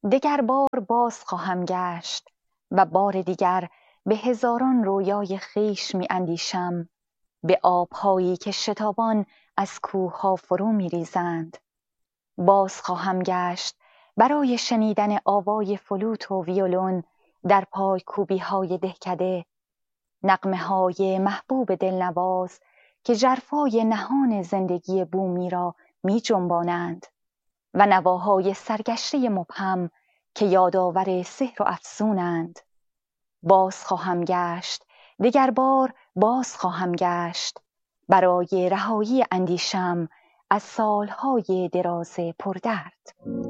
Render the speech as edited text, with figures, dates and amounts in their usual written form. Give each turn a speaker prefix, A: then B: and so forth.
A: دگر بار باز خواهم گشت و بار دیگر به هزاران رویای خویش می اندیشم، به آبهایی که شتابان از کوه‌ها فرو می ریزند. باز خواهم گشت برای شنیدن آوای فلوت و ویولون در پایکوبی‌های دهکده، نغمه‌های محبوب دلنواز که ژرفای نهان زندگی بومی را می جنبانند و نواهای سرگشته مبهم که یادآور سحر و افسونند. باز خواهم گشت، دگر بار باز خواهم گشت برای رهایی اندیشم از سالهای دراز پردرد.